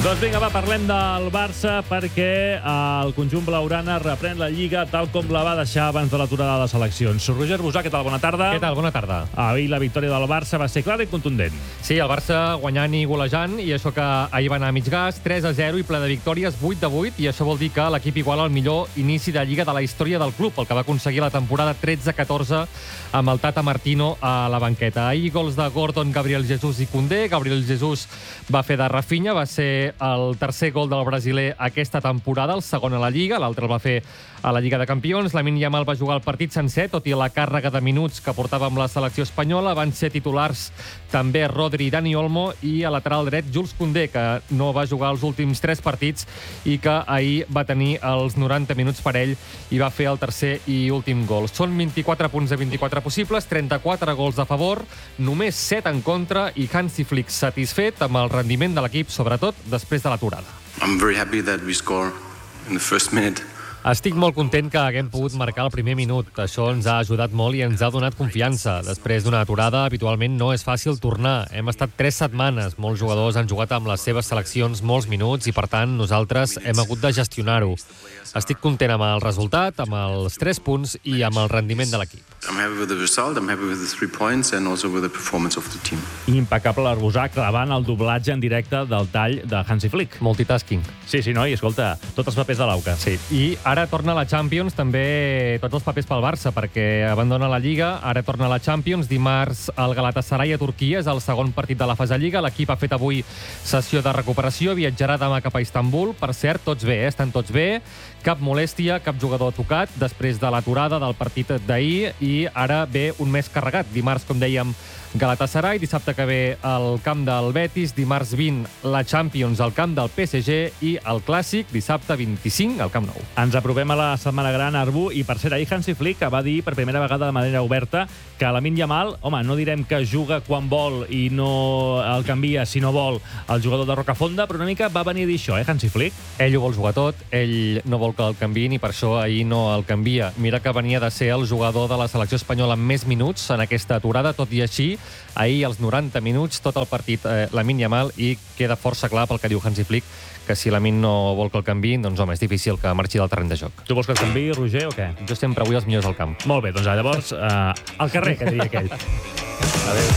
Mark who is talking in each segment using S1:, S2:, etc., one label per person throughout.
S1: Doncs vinga, va, parlem del Barça perquè el conjunt blaugrana reprèn la Lliga tal com la va deixar abans de l'aturada de les seleccions. Roger Busà, què tal? Bona tarda.
S2: Què tal? Bona tarda.
S1: Ahir la victòria del Barça va ser clara i contundent.
S2: Sí, el Barça guanyant i golejant, i això que ahir va anar a mig gas, 3-0 i ple de victòries, 8-8, i això vol dir que l'equip iguala el millor inici de Lliga de la història del club, el que va aconseguir la temporada 13-14 amb el Tata Martino a la banqueta. Ahir gols de Gordon, Gabriel Jesús i Koundé. Gabriel Jesús va fer de Rafinha, va ser el tercer gol del brasiler aquesta temporada, el segon a la Lliga, l'altre el va fer a la Lliga de Campions. Lamine Yamal va jugar el partit sencer, tot i la càrrega de minuts que portava amb la selecció espanyola. Van ser titulars també Rodri i Dani Olmo, i a lateral dret Jules Koundé, que no va jugar els últims 3 partits i que ahir va tenir els 90 minuts per ell i va fer el tercer i últim gol. Són 24 punts de 24 possibles, 34 gols a favor, només 7 en contra, i Hansi Flick satisfet amb el rendiment de l'equip, sobretot després de l'aturada.
S3: I'm very happy that we score in the first minute.
S2: Estic molt content que haguem pogut marcar el primer minut. Això ens ha ajudat molt i ens ha donat confiança. Després d'una aturada, habitualment no és fàcil tornar. Hem estat 3 setmanes. Molts jugadors han jugat amb les seves seleccions molts minuts i, per tant, nosaltres hem hagut de gestionar-ho. Estic content amb el resultat, amb els 3 punts i amb el rendiment de l'equip.
S3: I'm happy with the result, I'm happy with the 3 points and also with the performance of the team.
S1: Impecable l'Arbusà clavant el doblatge en directe del tall de Hansi Flick.
S2: Multitasking.
S1: Sí, noi, escolta, tots els papers de l'Auca.
S2: Sí, i ara torna a la Champions, també tots els papers pel Barça, perquè abandona la Lliga, ara torna a la Champions. Dimarts el Galatasaray a Turquia, és el segon partit de la fase Lliga. L'equip ha fet avui sessió de recuperació, viatjarà demà cap a Istanbul. Per cert, tots bé, estan tots bé, cap molèstia, cap jugador tocat, després de l'aturada del partit d'ahir, i ara ve un mes carregat. Dimarts, com dèiem, Galatasaray, dissabte que ve al camp del Betis, dimarts 20 la Champions al camp del PSG i el Clàssic dissabte 25 al Camp Nou.
S1: Ens aprovem a la Setmana Gran, Arbu, i per ser ahir Hansi Flick va dir per primera vegada de manera oberta que Lamine Yamal, home, no direm que juga quan vol i no el canvia si no vol el jugador de Rocafonda, però una mica va venir a dir això, Hansi Flick?
S2: Ell ho vol jugar tot, ell no vol que el canviïn i per això ahir no el canvia. Mira que venia de ser el jugador de la selecció espanyola amb més minuts en aquesta aturada, tot i així ahir als 90 minuts tot el partit Lamine Yamal, i queda força clar pel que diu Hansi Flick que si Lamine no vol que el canviïn, doncs home, és difícil que marxi del terreny de joc.
S1: Tu vols que el canviï, Roger, o què?
S2: Jo sempre vull els millors al camp.
S1: Molt bé, doncs llavors al carrer, que diria aquell.
S2: Adéu.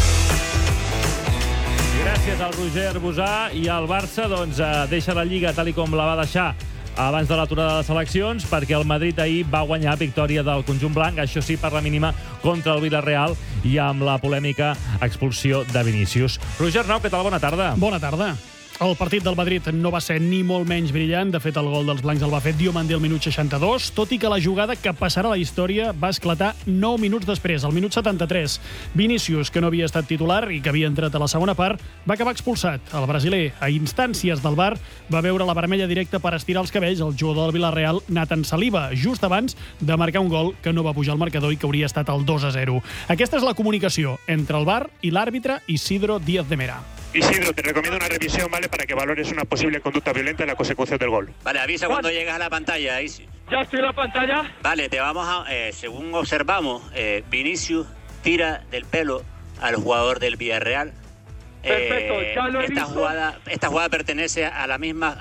S1: Gràcies al Roger Arbusà, i el Barça doncs deixa la Lliga tal i com la va deixar abans de l'aturada de les seleccions, perquè el Madrid ahir va guanyar, victòria del conjunt blanc, això sí, per la mínima, contra el Villarreal, i amb la polèmica expulsió de Vinícius. Roger Arnau, què tal? Bona tarda.
S4: Bona tarda. El partit del Madrid no va ser ni molt menys brillant. De fet, el gol dels blancs el va fer Diomandé al minut 62, tot i que la jugada que passarà a la història va esclatar 9 minuts després, al minut 73. Vinícius, que no havia estat titular i que havia entrat a la segona part, va acabar expulsat. El brasiler, a instàncies del VAR, va veure la vermella directa per estirar els cabells al jugador del Villarreal, Nathan Saliba, just abans de marcar un gol que no va pujar al marcador i que hauria estat el 2-0. Aquesta és la comunicació entre el VAR i l'àrbitre Isidro Díaz de Mera.
S5: Isidro, te recomiendo una revisión, ¿vale? Para que valores una posible conducta violenta en la consecución del gol.
S6: Vale, avisa cuando llegas a la pantalla, Isi.
S5: Ya estoy en la pantalla.
S6: Vale, te vamos a... según observamos, Vinicius tira del pelo al jugador del Villarreal.
S5: Perfecto, ya lo he visto.
S6: Esta jugada pertenece a la misma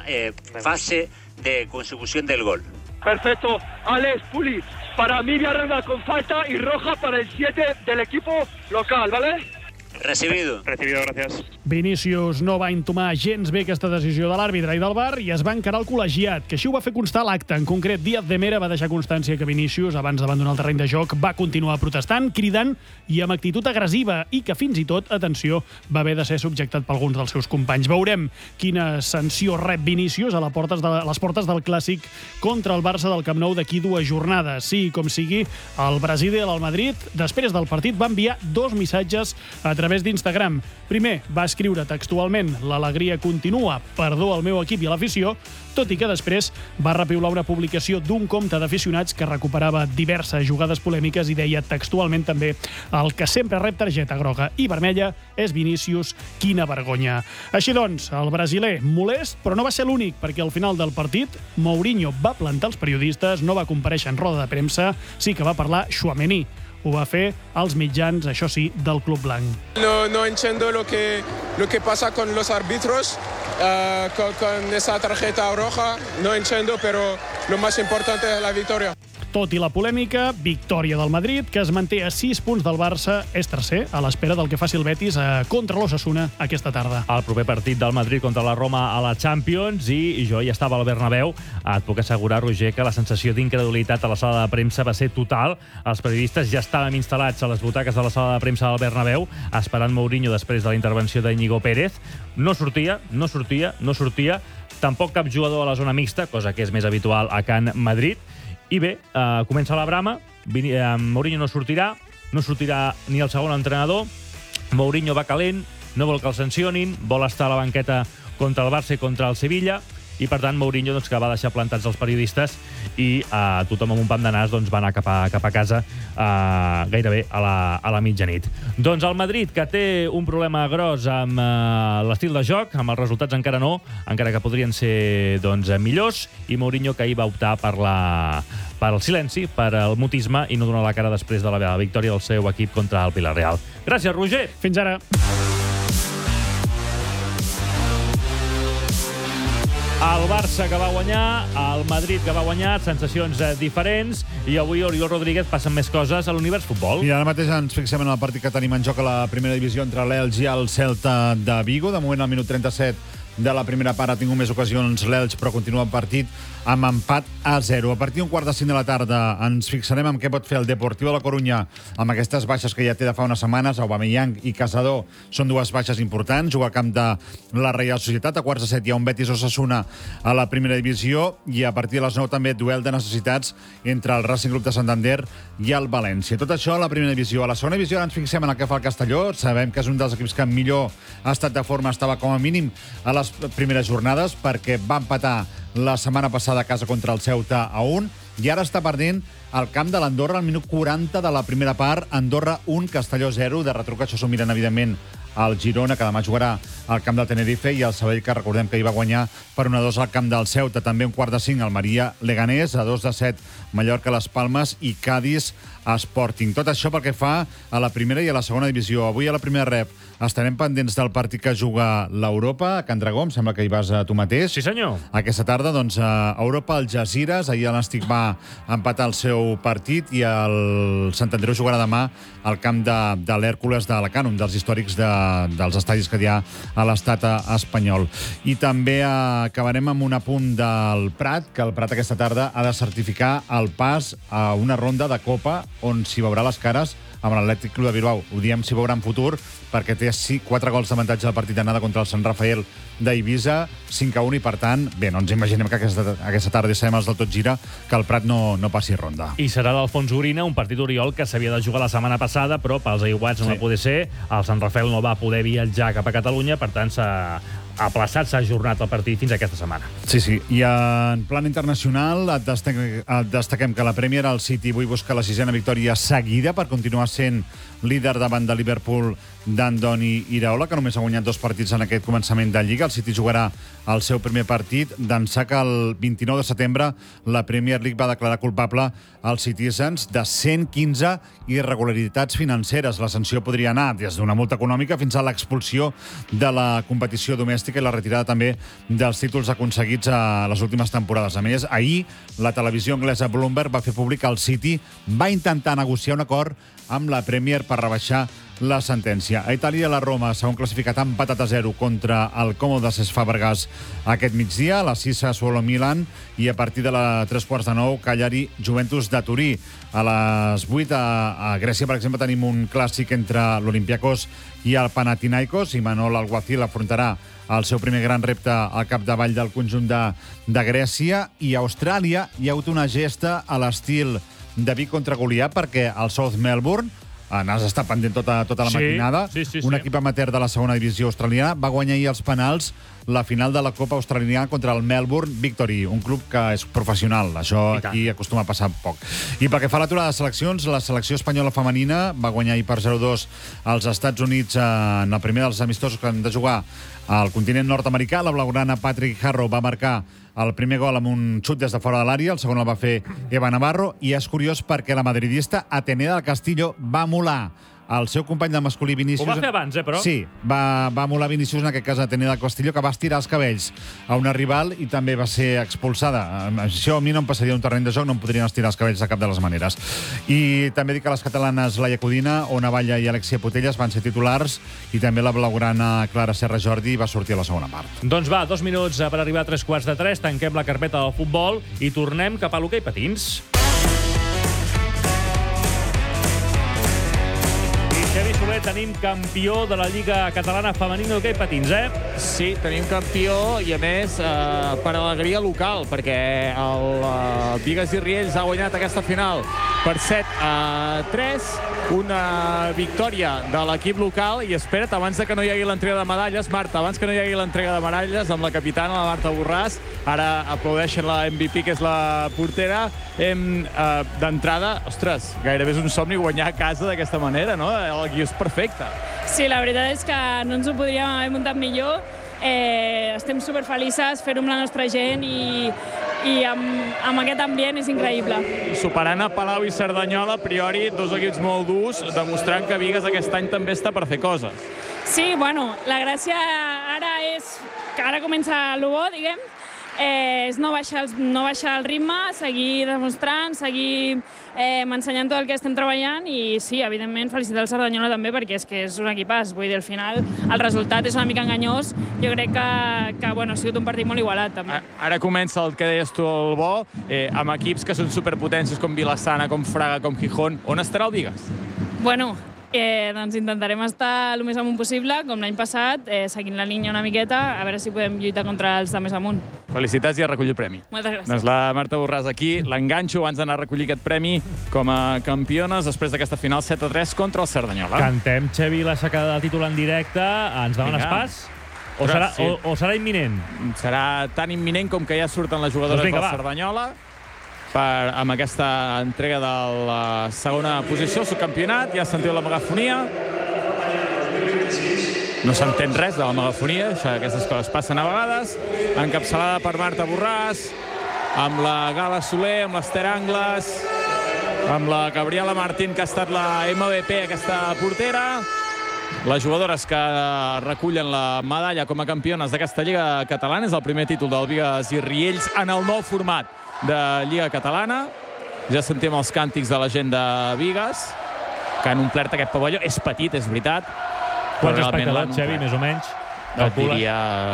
S6: fase de consecución del gol.
S5: Perfecto. Alex Puli, para mí Villarreal con falta y roja para el 7 del equipo local, ¿vale?
S6: Recibido.
S5: Recibido, gracias.
S4: Vinícius no va entomar gens bé aquesta decisió de l'àrbitre i del VAR i es va encarar el col·legiat, que així ho va fer constar l'acte. En concret, Díaz de Mera va deixar constància que Vinícius, abans d'abandonar el terreny de joc, va continuar protestant, cridant i amb actitud agressiva, i que fins i tot, atenció, va haver de ser subjectat per alguns dels seus companys. Veurem quina sanció rep Vinícius a les portes del Clàssic contra el Barça del Camp Nou d'aquí 2 jornades. Sí, com sigui, el brasiler al Madrid, després del partit, va enviar 2 missatges a través d'Instagram. Primer, va escriure textualment: l'alegria continua, perdó al meu equip i a l'afició, tot i que després va repiular una publicació d'un compte d'aficionats que recuperava diverses jugades polèmiques i deia textualment també: el que sempre rep targeta groga i vermella és Vinícius, quina vergonya. Així doncs, el brasiler molest, però no va ser l'únic, perquè al final del partit Mourinho va plantar els periodistes, no va comparèixer en roda de premsa, sí que va parlar Tchouaméni. ho va fer als mitjans, això sí, del Club Blanc.
S7: No entiendo lo que pasa con los árbitros, con esa tarjeta roja, no entiendo, pero lo más importante es la victoria.
S4: Tot i la polèmica, victòria del Madrid, que es manté a 6 punts del Barça, és tercer, a l'espera del que faci el Betis contra l'Osasuna aquesta tarda.
S1: El proper partit del Madrid contra la Roma a la Champions, i jo ja estava al Bernabéu. Et puc assegurar, Roger, que la sensació d'incredulitat a la sala de premsa va ser total. Els periodistes ja estàvem instal·lats a les butaques de la sala de premsa del Bernabéu, esperant Mourinho després de la intervenció d'Iñigo Pérez. No sortia. Tampoc cap jugador a la zona mixta, cosa que és més habitual a Can Madrid. I bé, comença la brama, Mourinho no sortirà ni el segon entrenador, Mourinho va calent, no vol que el sancionin, vol estar a la banqueta contra el Barça i contra el Sevilla, i per tant Mourinho, que va deixar plantats els periodistes, i tothom amb un pam de nas va anar cap a casa gairebé a la mitjanit. Doncs el Madrid, que té un problema gros amb l'estil de joc, amb els resultats encara no, encara que podrien ser millors, i Mourinho, que ahir va optar per el silenci, per el mutisme, i no donar la cara després de la victòria del seu equip contra el Villarreal. Gràcies, Roger!
S4: Fins ara!
S1: El Barça, que va guanyar, el Madrid, que va guanyar, sensacions diferents, i avui Oriol Rodríguez passen més coses a l'univers futbol.
S8: I ara mateix ens fixem en el partit que tenim en joc a la primera divisió entre l'Elx i el Celta de Vigo. De moment, al minut 37 de la primera part ha tingut més ocasions l'Elx, però continua el partit amb empat a 0. A partir d'un 4:05 de la tarda ens fixarem en què pot fer el Deportivo de la Corunya amb aquestes baixes que ja té de fa unes setmanes. Aubameyang i Casado són dues baixes importants. Juga al camp de la Reial Societat. A 7:15 hi ha un Betis Osasuna a la primera divisió, i a partir de les 9 també duel de necessitats entre el Racing Club de Santander i el València. Tot això a la primera divisió. A la segona divisió ens fixem en el que fa el Castelló. Sabem que és un dels equips que millor ha estat de forma, estava com a mínim a les primeres jornades, perquè va empatar la setmana passada a casa contra el Ceuta a 1, i ara està perdent al camp de l'Andorra al minut 40 de la primera part. Andorra 1, Castelló 0. De retruc, això s'ho miren, evidentment, el Girona, que demà jugarà al camp del Tenerife, i el Sabadell, que recordem que hi va guanyar per 1-2 al camp del Ceuta. També un 4:05 al Maria Leganés, a 2:7 Mallorca Les Palmes i Cádiz Sporting. Tot això pel que fa a la primera i a la segona divisió. Avui a la primera rep estarem pendents del partit que juga l'Europa a Can Dragó. Em sembla que hi vas tu mateix.
S1: Sí, senyor.
S8: Aquesta tarda, a Europa, el Algesires. Ahir l'Nàstic va empatar el seu partit, i el Sant Andreu jugarà demà al camp de l'Hèrcules d'Alacant, un dels històrics dels estadis que hi ha a l'estat espanyol. I també acabarem amb un apunt del Prat, que el Prat aquesta tarda ha de certificar el pas a una ronda de Copa on s'hi veurà les cares amb l'Atlètic Club de Bilbao. Ho diem s'hi veurà en futur, perquè té 4 gols d'avantatge del partit d'anada contra el Sant Rafael d'Eivissa, 5-1, i per tant, bé, no ens imaginem que aquesta tarda deixem els del Tot Gira que el Prat no passi ronda.
S1: I serà l'Alfons Urina, un partit, Oriol, que s'havia de jugar la setmana passada, però pels aiguats no va poder ser. El Sant Rafael no va poder viatjar cap a Catalunya, per tant s'ha ajornat el partit fins aquesta setmana.
S8: Sí. I en plan internacional destaquem que la Premier, el City, avui busca la 6a victòria seguida per continuar sent líder davant de Liverpool d'Andoni Iraola, que només ha guanyat 2 partits en aquest començament de Lliga. El City jugarà el seu primer partit, d'ençà que el 29 de setembre la Premier League va declarar culpable als Citizens de 115 irregularitats financeres. La sanció podria anar des d'una multa econòmica fins a l'expulsió de la competició domèstica i la retirada també dels títols aconseguits a les últimes temporades. A més, ahir la televisió anglesa Bloomberg va fer públic que el City va intentar negociar un acord amb la Premier per rebaixar la sentència. A Itàlia, la Roma, segon classificat, ha empatat a 0 contra el Como de Cesc Fàbregas aquest migdia. A les 6, Sassuolo Milan, i a partir de les 3:45, Cagliari Juventus de Turí. A les 8, a Grècia, per exemple, tenim un clàssic entre l'Olympiakos i el Panathinaikos, i Manol Alguacil afrontarà el seu primer gran repte al capdavall del conjunt de Grècia. I a Austràlia hi ha hagut una gesta a l'estil David contra Goliat, perquè el South Melbourne n'has estat pendent tota la matinada.
S1: Sí.
S8: Un equip amateur de la segona divisió australiana va guanyar ahir els penals la final de la Copa Australiana contra el Melbourne Victory, un club que és professional. Això aquí acostuma a passar poc. I pel que fa a l'aturada de seleccions, la selecció espanyola femenina va guanyar ahir per 0-2 als Estats Units en el primer dels amistosos que han de jugar al continent nord-americà. La blaugrana Patrick Harrow va marcar el primer gol amb un xut des de fora de l'àrea, el segon el va fer Eva Navarro, i és curiós perquè la madridista Atenea del Castillo va emular el seu company de masculí Vinícius...
S1: Ho va fer abans, però...
S8: Sí, va emular Vinícius, en aquest cas Atenea del Castillo, que va estirar els cabells a una rival i també va ser expulsada. Això a mi no em passaria un terreny de joc, no em podrien estirar els cabells de cap de les maneres. I també dic que les catalanes Laia Codina, Ona Valla i Alexia Putellas van ser titulars i també la blaugrana Clara Serra Jordi va sortir a la segona part.
S1: Doncs va, 2 minuts per arribar a 3:45, tanquem la carpeta del futbol i tornem cap a l'hoquei patins. Xavi Soler, tenim campió de la Lliga Catalana Femenina d'hoquei patins,
S9: Sí, tenim campió i, a més, per alegria local, perquè el Bigues i Riells ha guanyat aquesta final per 7-3, una victòria de l'equip local, i espera't, abans que no hi hagi l'entrega de medalles, Marta, abans que no hi hagi l'entrega de medalles, amb la capitana, la Marta Borràs, ara aplaudeixen la MVP, que és la portera, d'entrada, ostres, gairebé és un somni guanyar a casa d'aquesta manera, no? El guió és perfecte.
S10: Sí, la veritat és que no ens ho podríem haver muntat millor. Estem superfelices, fer-ho amb la nostra gent i amb aquest ambient és increïble.
S9: Superant a Palau i Cerdanyola, a priori, dos equips molt durs, demostrant que Bigues aquest any també està per fer coses.
S10: Sí, bueno, la gràcia ara és que ara comença el bo, diguem, és no baixar el ritme, seguir demostrant, seguir ensenyant tot el que estem treballant i sí, evidentment, felicitar el Cerdanyola també perquè és que és un equipàs. Vull dir, al final el resultat és una mica enganyós. Jo crec que bueno, ha sigut un partit molt igualat també.
S9: Ara comença el que deies tu, el bo, amb equips que són superpotències com Vilassana, com Fraga, com Gijón. On estarà el Bigues?
S10: Bueno, doncs intentarem estar el més amunt possible, com l'any passat, seguint la línia una miqueta, a veure si podem lluitar contra els de més amunt.
S9: Felicitats i a recollir el premi.
S10: Moltes gràcies.
S9: Doncs la Marta Borràs aquí, l'enganxo abans d'anar a recollir aquest premi com a campiones després d'aquesta final 7-3 contra el Cerdanyola.
S1: Cantem, Xavi, l'aixecada de títol en directe. Ens dones pas? O serà imminent?
S9: Serà tan imminent com que ja surten les jugadores del Cerdanyola amb aquesta entrega de la segona posició, el subcampionat. Ja sentiu la megafonia. No s'entén res de la megafonia, aquestes coses passen a vegades. Encapçalada per Marta Borràs, amb la Gala Soler, amb l'Ester Angles, amb la Gabriela Martín, que ha estat la MVP, aquesta portera. Les jugadores que recullen la medalla com a campiones d'aquesta Lliga Catalana. És el primer títol del Bigues i Riells en el nou format de Lliga Catalana. Ja sentim els càntics de la gent de Bigues, que han omplert aquest pavelló. És petit, és veritat.
S1: Quants espectadors, Xavi, més o menys?
S9: Et diria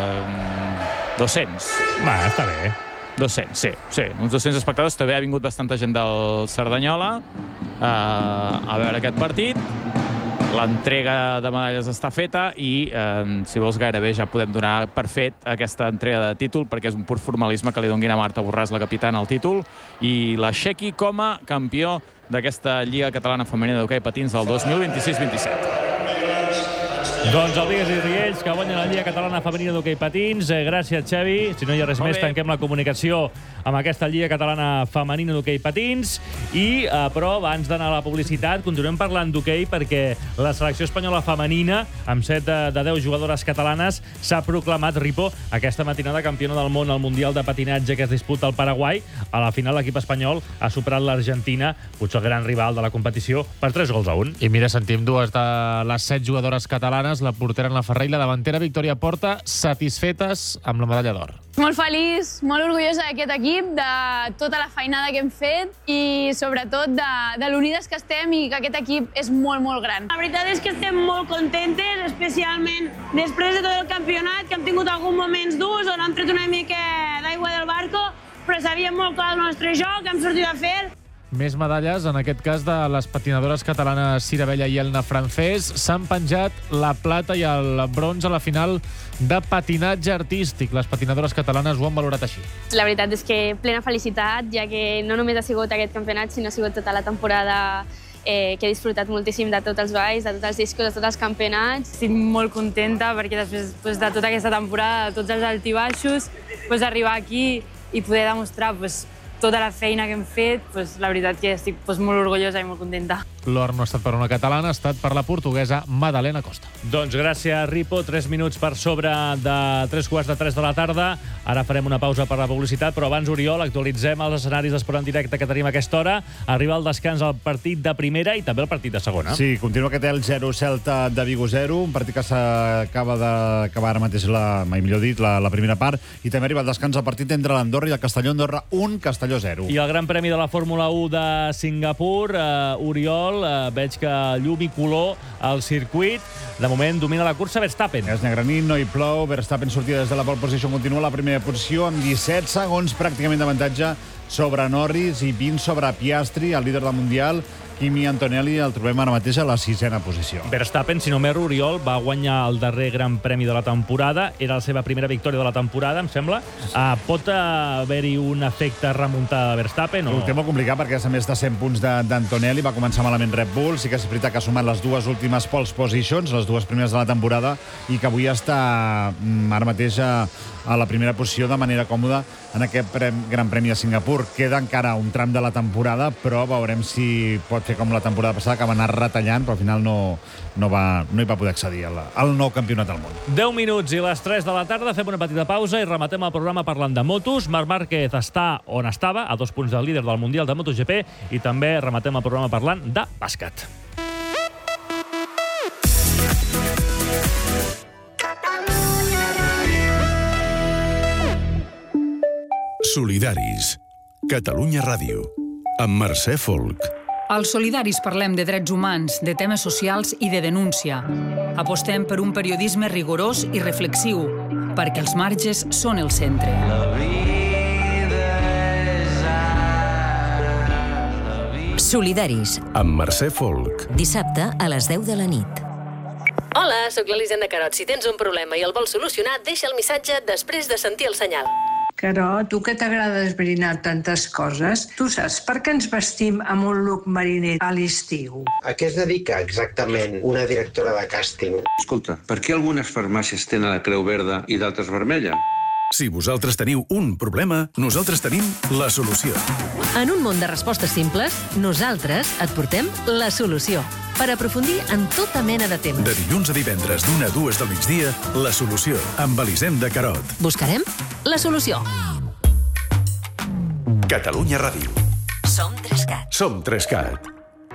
S9: 200.
S1: Va, està bé.
S9: 200, sí. Uns 200 espectadors. També ha vingut bastanta gent del Cerdanyola a veure aquest partit. L'entrega de medalles està feta i, si vols, gairebé ja podem donar per fet aquesta entrega de títol, perquè és un pur formalisme que li donguin a Marta Borràs, la capitana, el títol, i l'aixequi com a campió d'aquesta Lliga Catalana Femenina d'hoquei patins del 2026-27.
S1: Doncs el Bigues i Riells, que guanyen la Lliga Catalana Femenina d'hoquei patins. Gràcies, Xavi. Si no hi ha res més, tanquem la comunicació amb aquesta Lliga Catalana Femenina d'hoquei patins. Però, abans d'anar a la publicitat, continuem parlant d'hoquei perquè la selecció espanyola femenina, amb 7 de 10 jugadores catalanes, s'ha proclamat, Ripo, aquesta matinada campiona del món al Mundial de Patinatge que es disputa al Paraguai. A la final, l'equip espanyol ha superat l'Argentina, potser el gran rival de la competició, per 3-1.
S2: I mira, sentim dues de les 7 jugadores catalanes, la portera en la Ferrer i la davantera Victòria Porta, satisfetes amb la medalla d'or.
S11: Molt feliç, molt orgullosa d'aquest equip, de tota la feinada que hem fet i sobretot de l'unides que estem i que aquest equip és molt, molt gran.
S12: La veritat és que estem molt contentes, especialment després de tot el campionat, que hem tingut alguns moments durs on hem tret una mica d'aigua del barco, però sabíem molt clar el nostre joc, hem sortit a fer.
S2: Més medalles, en aquest cas de les patinadores catalanes Cira Vella i Elna Francés. S'han penjat la plata i el bronze a la final de patinatge artístic. Les patinadores catalanes ho han valorat així.
S11: La veritat és que plena felicitat, ja que no només ha sigut aquest campionat, sinó ha sigut tota la temporada que he disfrutat moltíssim de tots els balls, de tots els discos, de tots els campionats.
S10: Estic molt contenta perquè després de tota aquesta temporada, de tots els altibaixos, arribar aquí i poder demostrar tota la feina que hem fet, la veritat que estic molt orgullosa i molt contenta.
S2: l'or no ha estat per una catalana, ha estat per la portuguesa Madalena Costa.
S1: Doncs gràcies, Ripo. 3 minuts per sobre de 3:15 de la tarda. Ara farem una pausa per la publicitat, però abans, Oriol, actualitzem els escenaris d'esport en directe que tenim a aquesta hora. Arriba el descans al partit de primera i també el partit de segona.
S8: Sí, continua aquest el 0 Celta de Vigo 0, un partit que s'acaba d'acabar ara mateix mai millor dit, la primera part, i també arriba el descans al partit entre l'Andorra i el Castelló. Andorra 1, Castelló 0.
S1: I el Gran Premi de la Fórmula 1 de Singapur, Oriol, veig que llum i color al circuit. De moment domina la cursa Verstappen.
S8: És negre nit, no hi plou. Verstappen sortia des de la pole position, continua la primera posició amb 17 segons pràcticament d'avantatge sobre Norris i 20 sobre Piastri, el líder del Mundial. Kimi Antonelli el trobem ara mateix a la 6a posició.
S1: Verstappen, si no m'erro, Oriol, va guanyar el darrer Gran Premi de la temporada. Era la seva primera victòria de la temporada, em sembla. Pot haver-hi un efecte remuntada de Verstappen?
S8: Ho té molt complicat perquè és a més de 100 punts d'Antonelli. Va començar malament Red Bull. Sí que és veritat que ha sumat les dues últimes pole positions, les dues primeres de la temporada, i que avui està ara mateix a la primera posició de manera còmoda en aquest Gran Premi de Singapur. Queda encara un tram de la temporada, però veurem si pot fer com la temporada passada, que va anar retallant, però al final no hi va poder accedir al nou campionat del món.
S1: 10 minuts i les 3 de la tarda. Fem una petita pausa i rematem el programa parlant de motos. Marc Márquez està on estava, a 2 punts del líder del Mundial de MotoGP, i també rematem el programa parlant de bàsquet.
S13: Solidaris. Catalunya Ràdio. Amb Mercè Folk.
S14: Als Solidaris parlem de drets humans, de temes socials i de denúncia. Apostem per un periodisme rigorós i reflexiu, perquè els marges són el centre.
S15: Solidaris.
S13: Amb Mercè Folk.
S15: Dissabte a les 10 de la nit.
S16: Hola, sóc l'Elisenda Carot. Si tens un problema i el vols solucionar, deixa el missatge després de sentir el senyal.
S17: Carot, tu que t'agrada esbrinar tantes coses, tu saps per què ens vestim amb un look mariner a l'estiu?
S18: A què es dedica exactament una directora de càsting?
S3: Escolta, per què algunes farmàcies tenen la creu verda i d'altres vermella?
S13: Si vosaltres teniu un problema, nosaltres tenim la solució.
S16: En un món de respostes simples, nosaltres et portem la solució. Per aprofundir en tota mena de temes.
S13: De dilluns a divendres, d'1 a 2 del migdia, la solució, amb Elisenda Carot.
S16: Buscarem la solució.
S13: Catalunya Ràdio.
S15: Som 3CAT.
S13: Som 3CAT.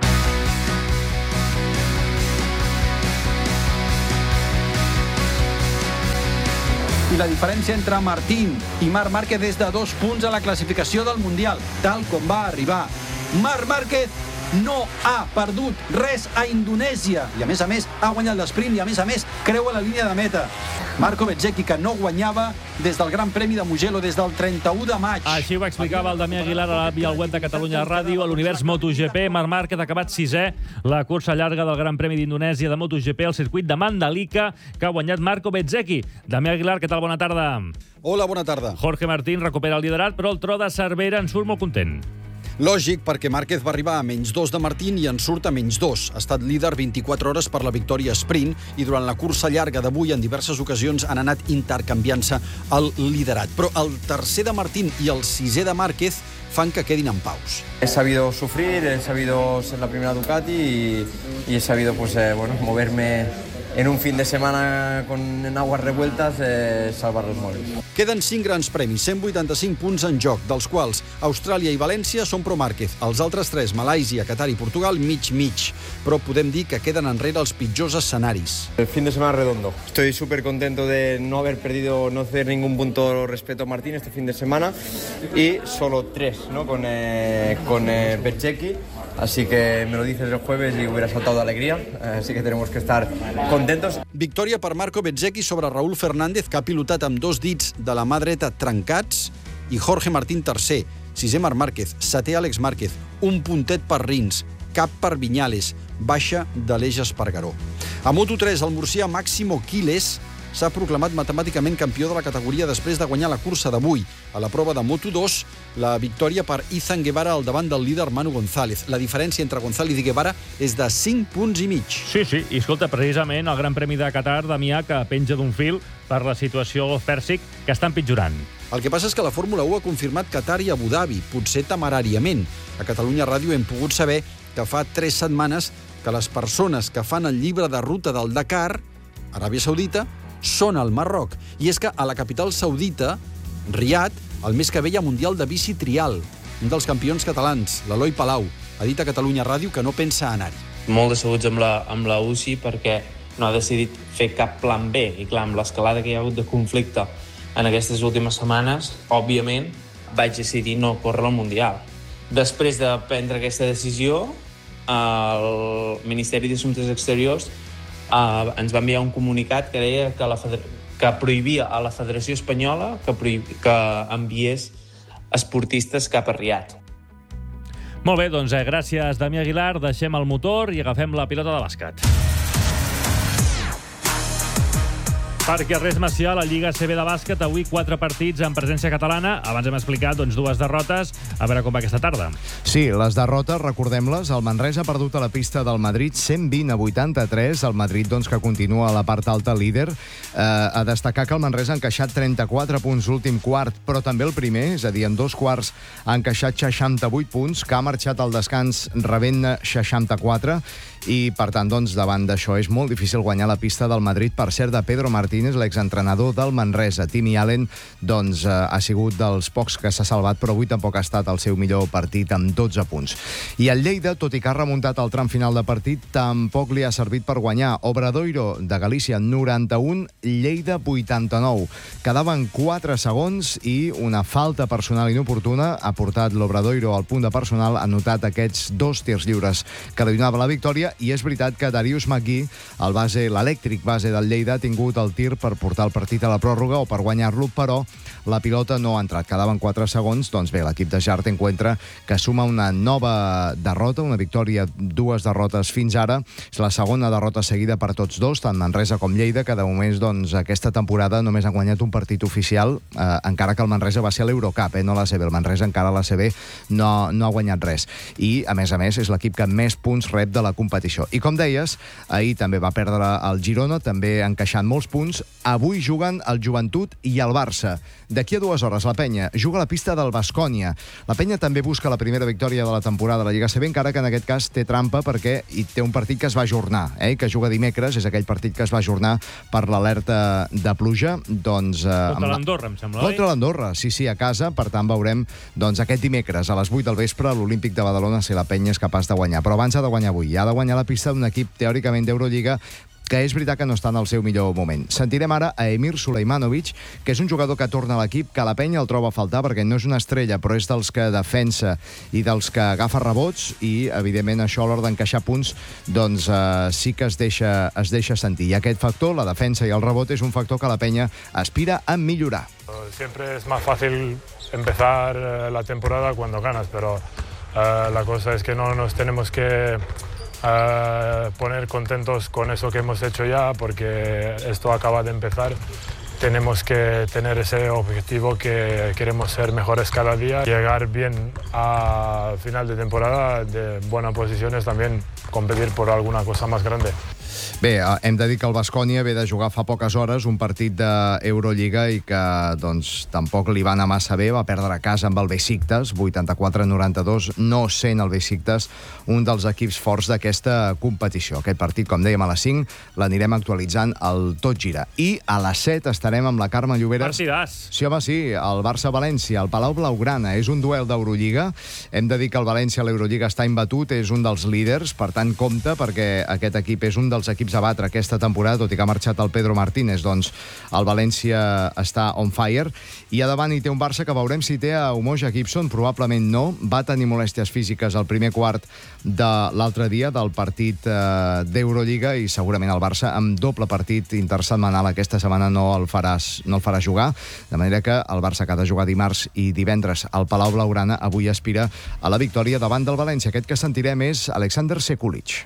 S19: I la diferència entre Martín i Marc Márquez és de 2 punts a la classificació del Mundial, tal com va arribar. Marc Márquez no ha perdut res a Indonèsia. I a més, ha guanyat l'esprint i a més, creua la línia de meta. Marco Bezzecchi, que no guanyava des del Gran Premi de Mugello des del 31 de maig.
S1: Així ho explicava el Damià Aguilar a la via al web de Catalunya Ràdio. A l'univers MotoGP, Marc Márquez ha acabat 6è la cursa llarga del Gran Premi d'Indonèsia de MotoGP al circuit de Mandalika, que ha guanyat Marco Bezzecchi. Damià Aguilar, què tal? Bona tarda.
S20: Hola, bona tarda.
S1: Jorge Martín recupera el liderat, però el tro de Cervera en surt molt content.
S20: Lògic, perquè Márquez va arribar a -2 de Martín i en surt a -2. Ha estat líder 24 hores per la victòria sprint i durant la cursa llarga d'avui en diverses ocasions han anat intercanviant-se el liderat. Però el tercer de Martín i el 6è de Márquez fan que quedin en paus.
S21: He sabido sufrir, he sabido ser la primera Ducati y he sabido moverme en un fin de semana en aguas revueltas, salvar los moles.
S20: Queden 5 grans premis, 185 punts en joc, dels quals Austràlia i València són pro Márquez. Els altres 3, Malàisia, Qatar i Portugal, mig. Però podem dir que queden enrere els pitjors escenaris.
S21: El fin de semana redondo. Estoy súper contento de no haber perdido, no ceder ningún punto respecto a Martín este fin de semana y solo 3, ¿no? con Bezzecchi. Así que me lo dices el jueves y hubiera saltado de alegría. Así que tenemos que estar contentos.
S20: Victòria per Marco Bezzecchi sobre Raúl Fernández, que ha pilotat amb 2 dits de la mà dreta trencats, i Jorge Martín tercer, 6è Marc Márquez, 7è Àlex Márquez, un puntet per Rins, cap per Viñales, baixa de l'Eix Espargaró. A Moto3, el murcià Máximo Quiles s'ha proclamat matemàticament campió de la categoria després de guanyar la cursa d'avui. A la prova de Moto2, la victòria per Izan Guevara al davant del líder Manu González. La diferència entre González i Guevara és de 5 punts i mig.
S1: Sí, i escolta, precisament el Gran Premi de Qatar, Damià, que penja d'un fil per la situació Pèrsic, que està empitjorant.
S20: El que passa és que la Fórmula 1 ha confirmat Qatar i Abu Dhabi, potser temeràriament. A Catalunya Ràdio hem pogut saber que fa 3 setmanes que les persones que fan el llibre de ruta del Dakar, Aràbia Saudita, són al Marroc. I és que a la capital saudita, Riad, el mes que ve hi ha Mundial de Bici Trial. Un dels campions catalans, l'Eloi Palau, ha dit a Catalunya Ràdio que no pensa anar-hi.
S6: Molt decebuts amb la UCI perquè no ha decidit fer cap plan B. I clar, amb l'escalada que hi ha hagut de conflicte en aquestes últimes setmanes, òbviament, vaig decidir no córrer al Mundial. Després de prendre aquesta decisió, el Ministeri d'Assumptes Exteriors ens va enviar un comunicat que deia que prohibia a la Federació Espanyola que enviés esportistes cap a Riad.
S1: Molt bé, doncs gràcies, Damià Aguilar. Deixem el motor i agafem la pilota de bàsquet. Perquè res Macià, la Lliga CB de bàsquet, avui 4 partits en presència catalana. Abans hem explicat 2 derrotes. A veure com va aquesta tarda.
S22: Sí, les derrotes, recordem-les. El Manresa ha perdut a la pista del Madrid 120-83. El Madrid, que continua a la part alta líder. A destacar que el Manresa ha encaixat 34 punts l'últim quart, però també el primer, és a dir, en 2 quarts ha encaixat 68 punts, que ha marxat al descans rebent-ne 64. I, per tant, davant d'això és molt difícil guanyar la pista del Madrid. Per cert, de Pedro Martínez, l'exentrenador del Manresa. Timmy Allen, ha sigut dels pocs que s'ha salvat, però avui tampoc ha estat el seu millor partit, amb 12 punts. I el Lleida, tot i que ha remuntat al tram final de partit, tampoc li ha servit per guanyar. Obradoiro de Galícia, 91, Lleida, 89. Quedaven 4 segons i una falta personal inoportuna ha portat l'Obradoiro al punt de personal, ha notat aquests 2 tirs lliures que li donava la victòria. I és veritat que Darius McGee, l'elèctric base del Lleida, ha tingut el tir per portar el partit a la pròrroga o per guanyar-lo, però la pilota no ha entrat. Quedaven 4 segons. Doncs bé, l'equip de Jart Encuentra, que suma una nova derrota, una victòria, 2 derrotes fins ara. És la segona derrota seguida per tots dos, tant Manresa com Lleida, que de moment aquesta temporada només han guanyat un partit oficial, encara que el Manresa va ser a l'Eurocup, no a l'ACB. El Manresa encara a l'ACB no ha guanyat res. I, a més, és l'equip que més punts rep de la competició. I com deies, ahir també va perdre el Girona, també encaixant molts punts. Avui juguen el Joventut i el Barça. D'aquí a 2 hores la Penya juga a la pista del Baskonia. La Penya també busca la primera victòria de la temporada de la Lliga CB, encara que en aquest cas té trampa perquè hi té un partit que es va ajornar, que juga dimecres, és aquell partit que es va ajornar per l'alerta de pluja.
S1: Contra l'Andorra, em sembla,
S22: Contra l'Andorra, sí, a casa. Per tant, veurem aquest dimecres a les 8 del vespre l'Olímpic de Badalona si la Penya és capaç de guanyar. Però abans ha de guanyar avui. Ha de guanyar la pista d'un equip teòricament d'Eurolliga que és veritat que no està en el seu millor moment. Sentirem ara a Emir Sulejmanovic, que és un jugador que torna a l'equip, que la Penya el troba a faltar perquè no és una estrella, però és dels que defensa i dels que agafa rebots i, evidentment, això a l'hora d'encaixar punts sí que es deixa sentir. I aquest factor, la defensa i el rebot, és un factor que la Penya aspira a millorar.
S23: Siempre es más fácil empezar la temporada cuando ganas, pero la cosa es que no nos tenemos que poner contentos con eso que hemos hecho ya, porque esto acaba de empezar. Tenemos que tener ese objetivo que queremos ser mejores cada día, llegar bien a final de temporada de buenas posiciones, también competir por alguna cosa más grande.
S22: Bé, hem de dir que el Baskonia ve de jugar fa poques hores un partit d'Eurolliga i que tampoc li va anar massa bé. Va perdre a casa amb el Besiktas, 84-92, no sent el Besiktas un dels equips forts d'aquesta competició. Aquest partit, com dèiem, a les 5 l'anirem actualitzant al Tot Gira. I a les 7 estarem amb la Carme Lloberes.
S1: Partidàs.
S22: Sí, home, sí, el Barça-València, el Palau Blaugrana. És un duel d'Eurolliga. Hem de dir que el València a l'Eurolliga està imbatut, és un dels líders, per tant, compte, perquè aquest equip és un dels equips a batre aquesta temporada, tot i que ha marxat el Pedro Martínez. El València està on fire. I a davant hi té un Barça que veurem si té a Umoja Gibson, probablement no. Va tenir molèsties físiques al primer quart de l'altre dia del partit d'Eurolliga i segurament el Barça amb doble partit intersetmanal aquesta setmana no el farà jugar, de manera que el Barça que ha de jugar dimarts i divendres al Palau Blaugrana avui aspira a la victòria davant del València. Aquest que sentirem és Alexander Sekulic.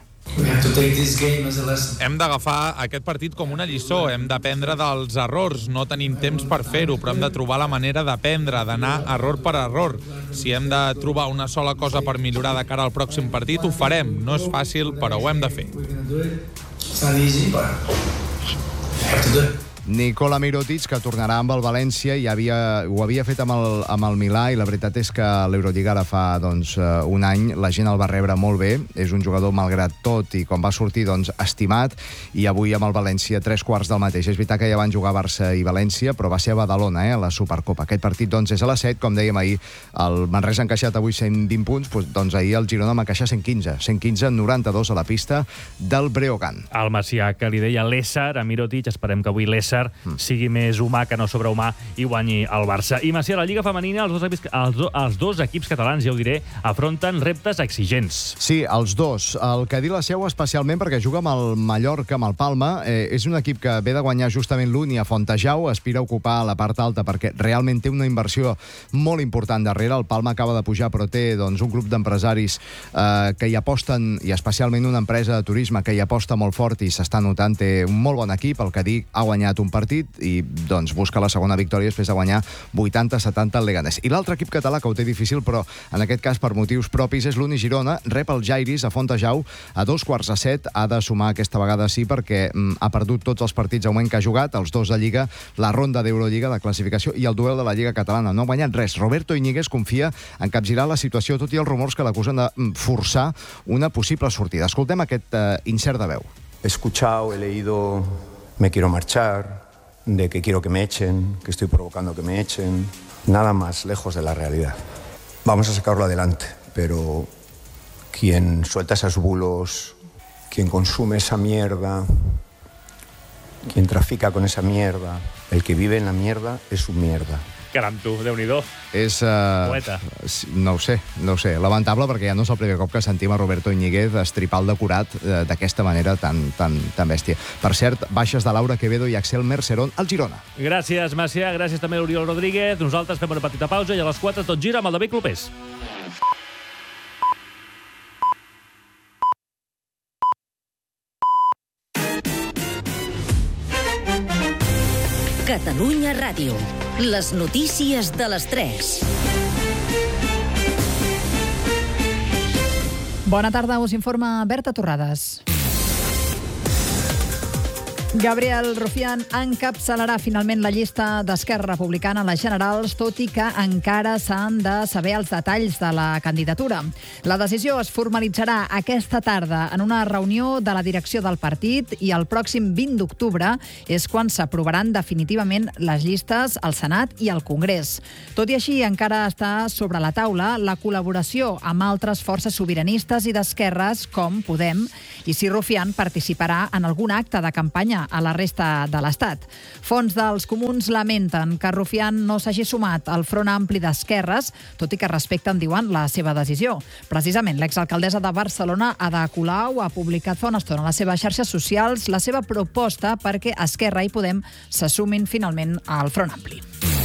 S24: Hem d'agafar aquest partit com una lliçó, hem d'aprendre dels errors, no tenim temps per fer-ho, però hem de trobar la manera d'aprendre, d'anar error per error. Si hem de trobar una sola cosa per millorar de cara al pròxim partit, ho farem. No és fàcil, però ho hem de fer.
S22: Nikola Mirotic, que tornarà amb el València, ho havia fet amb el Milà, i la veritat és que l'Eurolliga ara fa un any la gent el va rebre molt bé. És un jugador, malgrat tot, i quan va sortir, estimat, i avui amb el València 3/4 del mateix. És veritat que ja van jugar Barça i València, però va ser a Badalona, a la Supercopa. Aquest partit és a les 7, com dèiem ahir. El Manresa ha encaixat avui 120 punts, doncs ahir el Girona va encaixar 115, 92 a la pista del Breogán.
S1: El Macià, que li deia l'ésser a Mirotic, esperem que avui l'ésser sigui més humà que no sobrehumà i guanyi el Barça. I Macià, la Lliga Femenina, els dos equips catalans, ja ho diré, afronten reptes exigents.
S22: Sí, els dos. El Cadí la Seu especialment perquè juga amb el Mallorca, amb el Palma. És un equip que ve de guanyar justament l'Uni a Fontejau, aspira a ocupar la part alta perquè realment té una inversió molt important darrere. El Palma acaba de pujar, però té un grup d'empresaris que hi aposten, i especialment una empresa de turisme que hi aposta molt fort i s'està notant. Té un molt bon equip. El Cadí ha guanyat un partit i busca la segona victòria després de guanyar 80-70 al Leganés. I l'altre equip català, que ho té difícil, però en aquest cas per motius propis, és l'Uni Girona. Rep el Jairis a Fontejau a 2:45. Ha de sumar aquesta vegada sí, perquè ha perdut tots els partits de moment que ha jugat, els dos de Lliga, la ronda d'Eurolliga de classificació i el duel de la Lliga Catalana. No ha guanyat res. Roberto Íñiguez confia en capgirar la situació, tot i els rumors que l'acusen de forçar una possible sortida. Escoltem aquest insert de veu.
S4: He escuchado, he leído, me quiero marchar, de que quiero que me echen, que estoy provocando que me echen. Nada más lejos de la realidad. Vamos a sacarlo adelante, pero quien suelta esos bulos, quien consume esa mierda, quien trafica con esa mierda, el que vive en la mierda es un mierda.
S1: Caram, tu, Déu-n'hi-do.
S22: És...
S1: Poeta.
S22: No ho sé. Lamentable, perquè ja no és el primer cop que sentim a Roberto Íñiguez estripar el decorat d'aquesta manera tan bèstia. Per cert, baixes de Laura Quevedo i Axel Mercerón al Girona.
S1: Gràcies, Macià. Gràcies també a l'Oriol Rodríguez. Nosaltres fem una petita pausa i a les 4 tot gira amb el David Clopés.
S15: Catalunya Ràdio. Les notícies de les 3.
S5: Bona tarda, us informa Berta Torrades. Gabriel Rufián encapçalarà finalment la llista d'Esquerra Republicana a les generals, tot i que encara s'han de saber els detalls de la candidatura. La decisió es formalitzarà aquesta tarda en una reunió de la direcció del partit i el pròxim 20 d'octubre és quan s'aprovaran definitivament les llistes al Senat i al Congrés. Tot i així, encara està sobre la taula la col·laboració amb altres forces sobiranistes i d'esquerres com Podem i si Rufián participarà en algun acte de campanya a la resta de l'Estat. Fons dels comuns lamenten que Rufián no s'hagi sumat al Front Ampli d'Esquerres, tot i que respecten, diuen, la seva decisió. Precisament, l'exalcaldessa de Barcelona, Ada Colau, ha publicat fa una estona a les seves xarxes socials la seva proposta perquè Esquerra i Podem se sumin finalment al Front Ampli.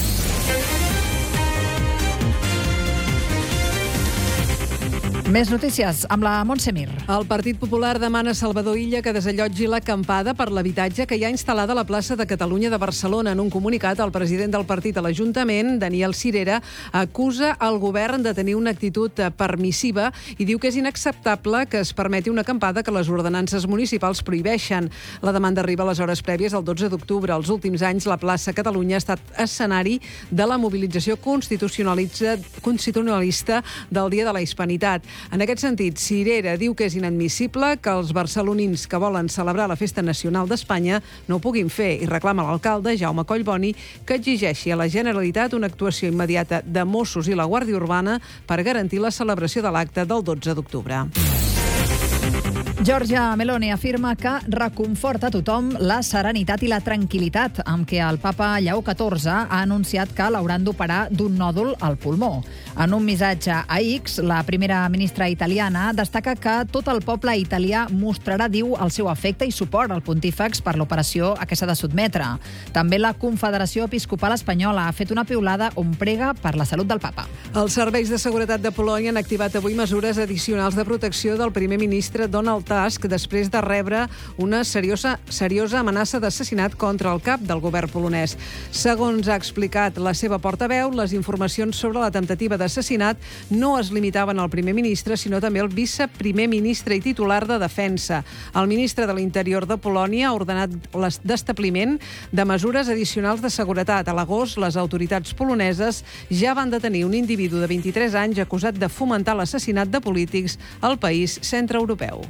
S5: Més notícies amb la Montse Mir.
S7: El Partit Popular demana a Salvador Illa que desallotgi l'acampada per l'habitatge que hi ha instal·lada a la plaça de Catalunya de Barcelona. En un comunicat, el president del partit a l'Ajuntament, Daniel Cirera, acusa el govern de tenir una actitud permissiva i diu que és inacceptable que es permeti una acampada que les ordenances municipals prohibeixen. La demanda arriba a les hores prèvies al 12 d'octubre. Els últims anys, la plaça Catalunya ha estat escenari de la mobilització constitucionalista del Dia de la Hispanitat. En aquest sentit, Cirera diu que és inadmissible que els barcelonins que volen celebrar la Festa Nacional d'Espanya no ho puguin fer i reclama a l'alcalde, Jaume Collboni, que exigeixi a la Generalitat una actuació immediata de Mossos i la Guàrdia Urbana per garantir la celebració de l'acte del 12 d'octubre.
S5: Giorgia Meloni afirma que reconforta a tothom la serenitat i la tranquil·litat amb què el papa Lleó XIV ha anunciat que l'hauran d'operar d'un nòdul al pulmó. En un missatge a X, la primera ministra italiana destaca que tot el poble italià mostrarà, diu, el seu afecte i suport al pontífex per l'operació a què s'ha de sotmetre. També la Confederació Episcopal Espanyola ha fet una piulada on prega per la salut del papa.
S7: Els serveis de seguretat de Polònia han activat avui mesures addicionals de protecció del primer ministre Donald Task després de rebre una seriosa amenaça d'assassinat contra el cap del govern polonès. Segons ha explicat la seva portaveu, les informacions sobre la temptativa d'assassinat no es limitaven al primer ministre, sinó també al viceprimer ministre i titular de Defensa. El ministre de l'Interior de Polònia ha ordenat l'establiment de mesures addicionals de seguretat. A l'agost, les autoritats poloneses ja van detenir un individu de 23 anys acusat de fomentar l'assassinat de polítics al país centreeuropeu.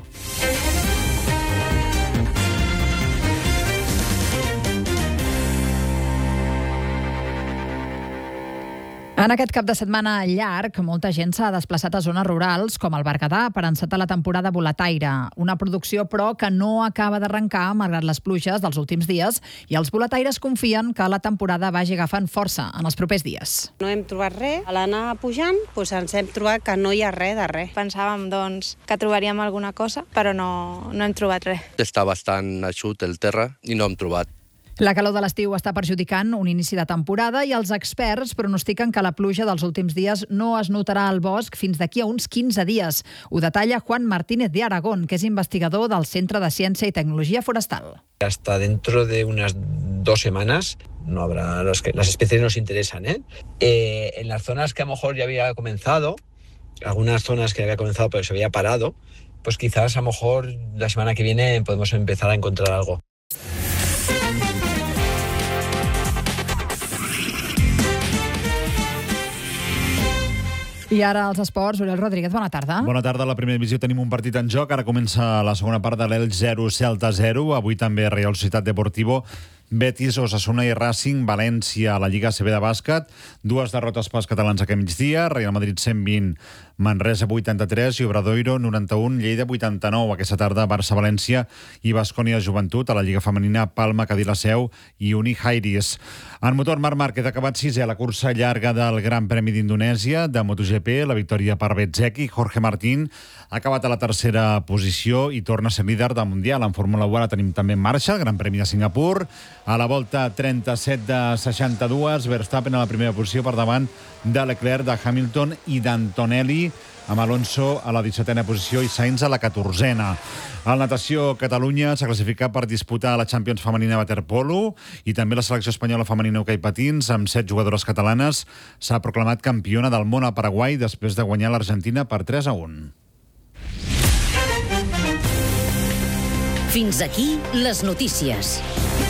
S5: En aquest cap de setmana llarg, molta gent s'ha desplaçat a zones rurals, com el Berguedà, per encetar la temporada boletaire. Una producció, però, que no acaba d'arrencar, malgrat les pluges dels últims dies, i els boletaires confien que la temporada vagi agafant força en els propers dies.
S9: No hem trobat res. A l'anar pujant, ens hem trobat que no hi ha res de res.
S10: Pensàvem, que trobaríem alguna cosa, però no hem trobat res.
S11: Està bastant eixut el terra i no hem trobat.
S5: La calor de l'estiu està perjudicant un inici de temporada i els experts pronostiquen que la pluja dels últims dies no es notarà al bosc fins d'aquí a uns 15 dies. Ho detalla Juan Martínez de Aragón, que és investigador del Centre de Ciència i Tecnologia Forestal.
S12: Hasta dentro de unas 2 semanas no habrá las especies nos interesan, en las zonas que a lo mejor ya había comenzado, algunas zonas que había comenzado pero se había parado, pues quizás a lo mejor la semana que viene podemos empezar a encontrar algo.
S5: I ara els esports. Oriol Rodríguez, bona tarda.
S8: Bona tarda. A la primera divisió tenim un partit en joc. Ara comença la segona part de l'Elx 0, Celta 0. Avui també Real Societat Deportivo, Betis, Osasuna i Racing, València a la Lliga ACB de bàsquet. 2 derrotes pels catalans aquest migdia. Real Madrid 120, Manresa 83 i Obradoiro 91, Lleida 89. Aquesta tarda Barça-València i Baskonia Joventut. A la Lliga Femenina, Palma, Cadí la Seu i Uni Jairis. En motor, Marc Márquez ha acabat 6è a la cursa llarga del Gran Premi d'Indonèsia de MotoGP. La victòria per Bezzecchi. Jorge Martín ha acabat a la 3a posició i torna a ser líder del Mundial. En Fórmula 1 tenim també en marxa el Gran Premi de Singapur. A la volta 37 de 62, Verstappen a la primera posició per davant de Leclerc, de Hamilton i d'Antonelli, amb Alonso a la 17a posició i Sainz a la 14a. A la natació, Catalunya s'ha classificat per disputar la Champions femenina de waterpolo i també la selecció espanyola femenina hoquei patins, amb 7 jugadores catalanes, s'ha proclamat campiona del món a Paraguai després de guanyar l'Argentina per 3-1.
S15: Fins aquí les notícies.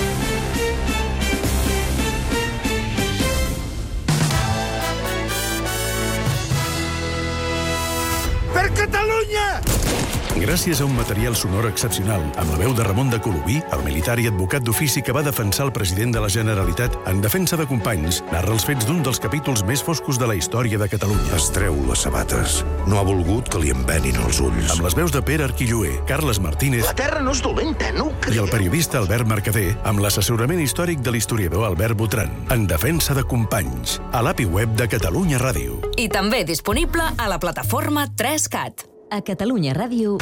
S13: Per Catalunya! Gràcies a un material sonor excepcional, amb la veu de Ramon de Colomí, el militar i advocat d'ofici que va defensar el president de la Generalitat en defensa de companys, narra els fets d'un dels capítols més foscos de la història de Catalunya.
S25: Es treu les sabates. No ha volgut que li envenin els ulls.
S13: Amb les veus de Pere Arquilloé, Carles Martínez...
S25: La terra no és dolenta, no ho cregueu.
S13: I el periodista Albert Mercader, amb l'assessorament històric de l'historiador Albert Botran, en defensa de companys, a l'API web de Catalunya Ràdio.
S15: I també disponible a la plataforma 3CAT. A Catalunya Ràdio...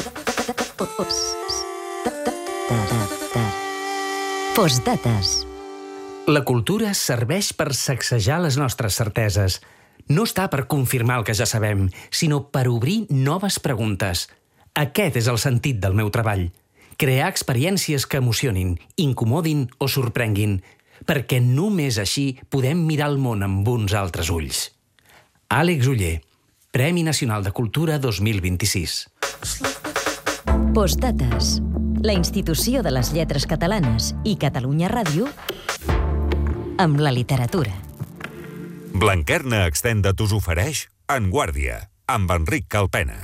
S15: Postdates.
S26: La cultura serveix per sacsejar les nostres certeses. No està per confirmar el que ja sabem, sinó per obrir noves preguntes. Aquest és el sentit del meu treball. Crear experiències que emocionin, incomodin o sorprenguin, perquè només així podem mirar el món amb uns altres ulls. Àlex Oller, Premi Nacional de Cultura 2026.
S15: Postdates. La institució de les lletres catalanes i Catalunya Ràdio amb la literatura.
S27: Blanquerna Extended us ofereix En Guàrdia, amb Enric Calpena.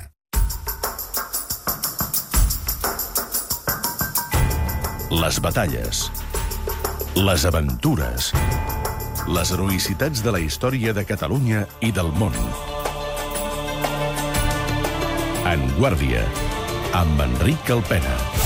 S13: Les batalles, les aventures, les heroïcitats de la història de Catalunya i del món. En Guàrdia, amb Enric Calpena.